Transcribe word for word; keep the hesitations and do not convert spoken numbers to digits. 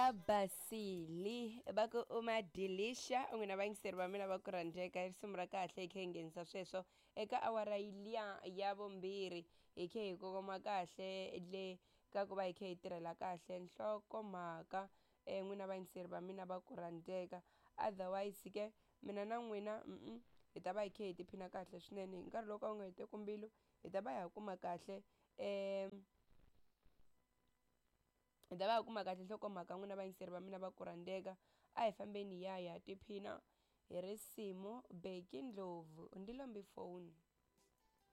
va basile va ku uma delisha u n'wina vayingiseri va mina va ku rhandzeka hi risimu ra kahle hi khe hi nghenisa sweswo eka awara liya ya vumbirhi hi khe hi kongoma kahle le ka ku va hi khe hi tirhela kahle nhlokomhaka um n'wina vayingiseri va mina va ku rhandzeka otherwise ke mina na n'wina mm hi ta va hi khe hi tiphina kahle swinene hi nkarhi loko a wu nga hete ku mbilu hi ta va hi ha kuma kahle um hi ta va hi kuma kahle nhlokomhaka n'wina vayingiseri va mina va ku rhandzeka a hi fambeni hi ya hi ya tiphina hi risimu beki ndlovu ndzi lombi phone.